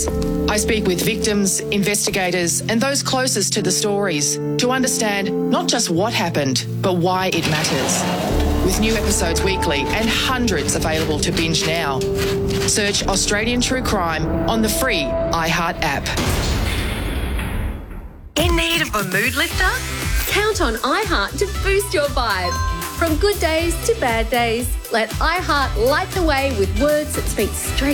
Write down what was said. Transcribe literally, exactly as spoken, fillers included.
case. I speak with victims, investigators, and those closest to the stories to understand not just what happened, but why it matters. With new episodes weekly and hundreds available to binge now. Search Australian True Crime on the free iHeart app. In need of a mood lifter? Count on iHeart to boost your vibe. From good days to bad days, let iHeart light the way with words that speak straight